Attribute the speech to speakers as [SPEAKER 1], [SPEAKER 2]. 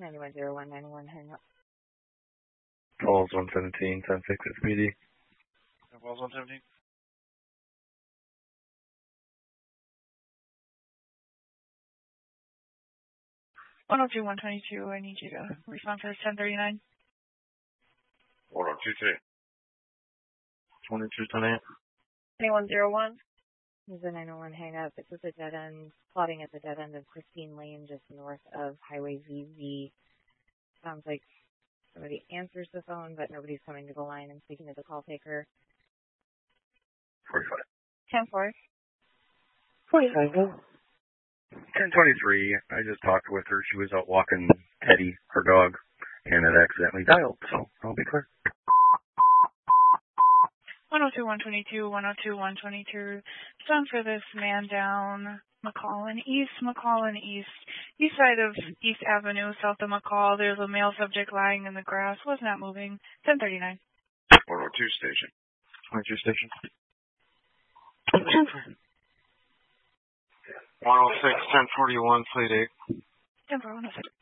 [SPEAKER 1] 910191, hang up.
[SPEAKER 2] Calls 117, 10-6 at Speedy.
[SPEAKER 3] Calls 117.
[SPEAKER 4] 102-122, I need you to respond for 1039.
[SPEAKER 3] 1023. 2210.
[SPEAKER 1] 2101. This is a 901 hang up. It's at the dead end, plotting at the dead end of Christine Lane, just north of Highway ZZ. Sounds like somebody answers the phone, but nobody's coming to the line. I'm speaking to the call taker.
[SPEAKER 2] 45.
[SPEAKER 1] 10-4.
[SPEAKER 2] 45. 1023. I just talked with her. She was out walking Teddy, her dog, and it accidentally dialed, so I'll be clear.
[SPEAKER 4] 102-122, 102-122. Sound for this man down McCall East, east side of East Avenue, south of McCall. There's a male subject lying in the grass, was not moving. 1039.
[SPEAKER 3] 102 station.
[SPEAKER 2] 22 station.
[SPEAKER 3] 106, 1041, plate 8.
[SPEAKER 4] 10-4, 106.